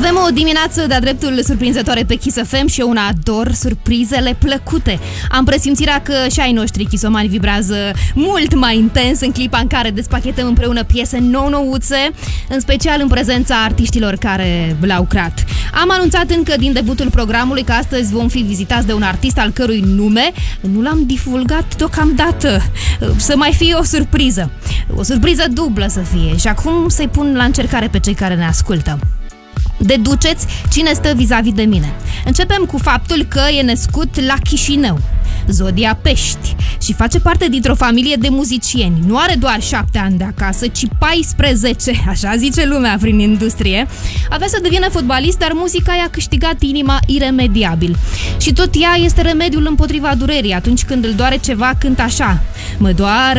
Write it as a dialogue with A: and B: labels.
A: Avem o dimineață de-a dreptul surprinzătoare pe Kiss FM și eu una ador surprizele plăcute. Am presimțirea că și ai noștri chisomani vibrează mult mai intens în clipa în care despachetăm împreună piese nou-nouțe, în special în prezența artiștilor care le-au creat. Am anunțat încă din debutul programului că astăzi vom fi vizitați de un artist al cărui nume nu l-am divulgat deocamdată. Să mai fie o surpriză. O surpriză dublă să fie și acum să-i pun la încercare pe cei care ne ascultă. Deduceți cine stă vis-a-vis de mine. Începem cu faptul că e născut la Chișinău, zodia Pești, și face parte dintr-o familie de muzicieni. Nu are doar 7 ani de acasă, ci 14, așa zice lumea prin industrie. Avea să devină fotbalist, dar muzica i-a câștigat inima iremediabil. Și tot ea este remediul împotriva durerii. Atunci când îl doare ceva, cântă așa: mă doare